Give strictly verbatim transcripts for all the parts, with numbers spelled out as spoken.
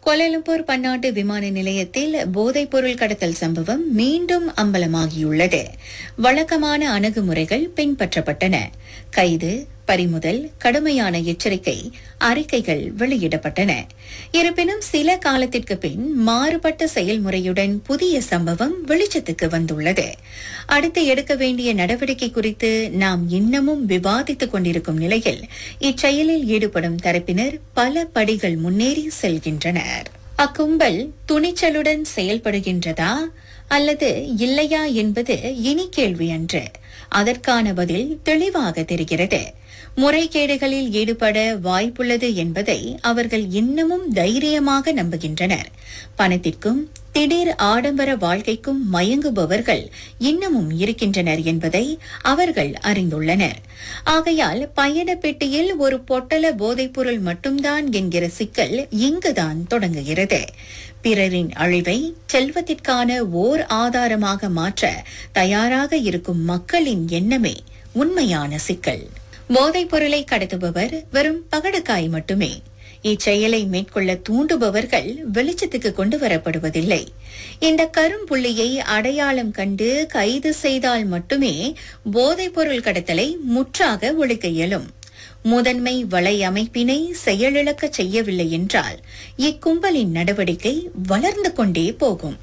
Kuala Lumpur பன்னாட்டு விமான நிலையத்தில் போதைப்பொருள் கடத்தல் சம்பவம் மீண்டும் அம்பலமாகியுள்ளது. வழக்கமான அணுகுமுறைகள் பின்பற்றப்பட்டன. கைது, பறிமுதல், கடுமையான எச்சரிக்கை அறிக்கைகள் வெளியிடப்பட்டன. இருப்பினும் சில காலத்திற்கு பின் மாறுபட்ட செயல்முறையுடன் புதிய சம்பவம் வெளிச்சத்துக்கு வந்துள்ளது. அடுத்து எடுக்க வேண்டிய நடவடிக்கை குறித்து நாம் இன்னமும் விவாதித்துக் கொண்டிருக்கும் நிலையில் இச்செயலில் ஈடுபடும் தரப்பினர் பல படிகள் முன்னேறி செல்கின்றனர். அக்கும்பல் துணிச்சலுடன் செயல்படுகின்றதா அல்லது இல்லையா என்பது இனி கேள்வி அன்று. அதற்கான பதில் தெளிவாக தெரிகிறது. முறைகேடுகளில் ஈடுபட வாய்ப்புள்ளது என்பதை அவர்கள் இன்னமும் தைரியமாக நம்புகின்றனர். பணத்திற்கும் திடீர் ஆடம்பர வாழ்க்கைக்கும் மயங்குபவர்கள் இன்னமும் இருக்கின்றனர் என்பதை அவர்கள் அறிந்துள்ளனர். ஆகையால் பயண பெட்டியில் ஒரு பொட்டல போதைப்பொருள் மட்டும்தான் என்கிற சிக்கல் இங்குதான் தொடங்குகிறது. பிறரின் அழிவை செல்வத்திற்கான ஓர் ஆதாரமாக மாற்ற தயாராக இருக்கும் மக்களின் எண்ணமே உண்மையான சிக்கல். போதைப் பொருளை கடத்துபவர் வெறும் பகடுக்காய் மட்டுமே. இச்செயலை மேற்கொள்ள தூண்டுபவர்கள் வெளிச்சத்துக்கு கொண்டு வரப்படுவதில்லை. இந்த கரும்புள்ளியை அடையாளம் கண்டு கைது செய்தால் மட்டுமே போதைப் பொருள் கடத்தலை முற்றாக ஒழிக்க இயலும். முதன்மை வலையமைப்பினை செயலிழக்க செய்யவில்லை என்றால் இக்கும்பலின் நடவடிக்கை வளர்ந்து கொண்டே போகும்.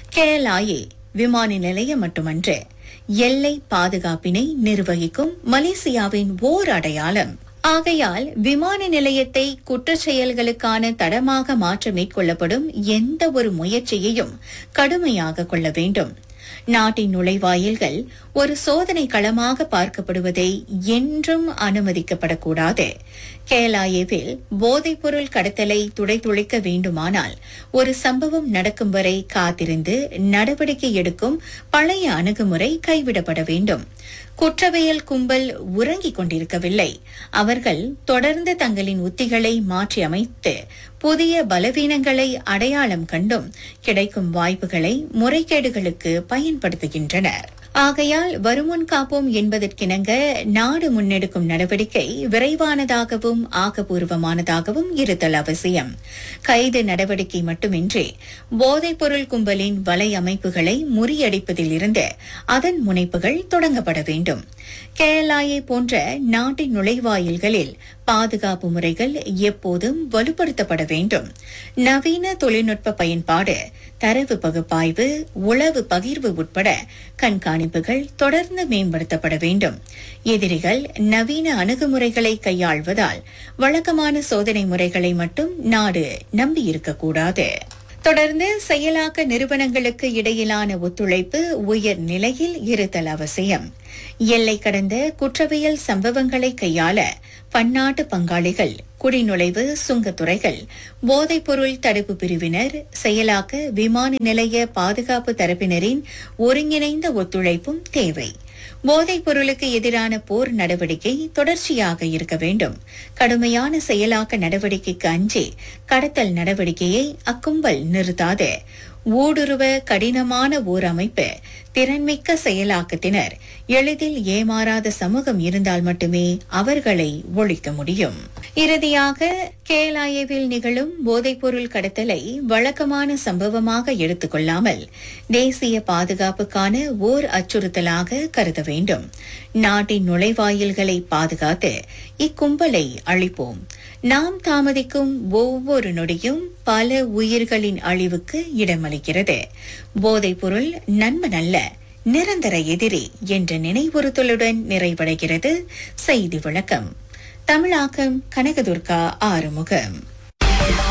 கேலாயே விமான நிலையம் மட்டுமன்று, எல்லை பாதுகாப்பினை நிர்வகிக்கும் மலேசியாவின் ஓர் அடையாளம். ஆகையால் விமான நிலையத்தை குற்றச் செயல்களுக்கான தடமாக மாற்ற மேற்கொள்ளப்படும் எந்த ஒரு முயற்சியையும் கடுமையாக கொள்ள வேண்டும். நாட்டின் நுழைவாயில்கள் ஒரு சோதனை களமாக பார்க்கப்படுவதை என்றும் அனுமதிக்கப்படக்கூடாது. கேலாயேவில் போதைப்பொருள் கடத்தலை துடைத்துழைக்க வேண்டுமானால் ஒரு சம்பவம் நடக்கும் வரை காத்திருந்து நடவடிக்கை எடுக்கும் பழைய அணுகுமுறை கைவிடப்பட வேண்டும். குற்றவியல் கும்பல் உறங்கிக் கொண்டிருக்கவில்லை. அவர்கள் தொடர்ந்து தங்களின் உத்திகளை மாற்றி அமைத்து புதிய பலவீனங்களை அடையாளம் கண்டும் கிடைக்கும் வாய்ப்புகளை முறைகேடுகளுக்கு பயன்படுத்துகின்றனர். ஆகையால் வருமுன் காப்போம் என்பதற்கிணங்க நாடு முன்னெடுக்கும் நடவடிக்கை விரைவானதாகவும் ஆக்கப்பூர்வமானதாகவும் இருத்தல் அவசியம். கைது நடவடிக்கை மட்டுமின்றி போதைப்பொருள் கும்பலின் வலை அமைப்புகளை முறியடிப்பதில் இருந்து அதன் முனைப்புகள் தொடங்கப்பட வேண்டும். கேலாயே போன்ற நாட்டின் நுழைவாயில்களில் பாதுகாப்பு முறைகள் எப்போதும் வலுப்படுத்தப்பட வேண்டும். நவீன தொழில்நுட்ப பயன்பாடு, தரவு பகுப்பாய்வு, உளவு பகிர்வு உட்பட கண்காணிப்புகள் தொடர்ந்து மேம்படுத்தப்பட வேண்டும். எதிரிகள் நவீன அணுகுமுறைகளை கையாள்வதால் வழக்கமான சோதனை முறைகளை மட்டும் நாடு நம்பியிருக்கக்கூடாது. தொடர்ந்து செயலாக்க நிறுவனங்களுக்கு இடையிலான ஒத்துழைப்பு உயர் நிலையில் இருத்தல் அவசியம். எல்லை கடந்த குற்றவியல் சம்பவங்களை கையாள பன்னாட்டு பங்காளிகள், குடிநுழைவு சுங்கத்துறைகள், போதைப்பொருள் தடுப்பு பிரிவினர், செயலாக்க விமான நிலைய பாதுகாப்பு தரப்பினரின் ஒருங்கிணைந்த ஒத்துழைப்பும் தேவை. போதைப் பொருளுக்கு எதிரான போர் நடவடிக்கை தொடர்ச்சியாக இருக்க வேண்டும். கடுமையான செயலாக்க நடவடிக்கைக்கு அஞ்சி கடத்தல் நடவடிக்கையை அக்கும்பல் நிறுத்தாது. ஊடுருவ கடினமான ஓர் அமைப்பு, திறன்மிக்க செயலாக்கத்தினர், எளிதில் ஏமாறாத சமூகம் இருந்தால் மட்டுமே அவர்களை ஒழிக்க முடியும். இறுதியாக கேலாயேவில் நிகழும் போதைப்பொருள் கடத்தலை வழக்கமான சம்பவமாக எடுத்துக் கொள்ளாமல் தேசிய பாதுகாப்புக்கான ஓர் அச்சுறுத்தலாக கருத வேண்டும். நாட்டின் நுழைவாயில்களை பாதுகாத்து இக்கும்பலை அழிப்போம். நாம் தாமதிக்கும் ஒவ்வொரு நொடியும் பல உயிர்களின் அழிவுக்கு இடமளிக்கிறது. போதைப்பொருள் நண்பன் அல்ல, நிரந்தர எதிரி என்ற நினைவுறுத்தலுடன் நிறைவடைகிறது செய்தி விளக்கம். தமிழாக்கம் கனகதுர்கா ஆறுமுகம்.